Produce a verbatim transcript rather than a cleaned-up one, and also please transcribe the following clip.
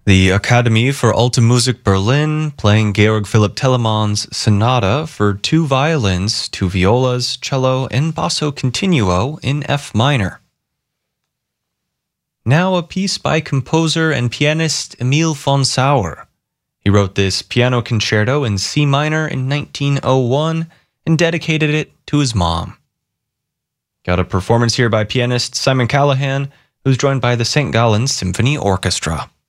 The Academy for Alte Musik Berlin, playing Georg Philipp Telemann's Sonata for two violins, two violas, cello, and basso continuo in F minor. Now a piece by composer and pianist Emil von Sauer. He wrote this piano concerto in C minor in nineteen oh one and dedicated it to his mom. Got a performance here by pianist Simon Callahan, who's joined by the Saint Gallen Symphony Orchestra.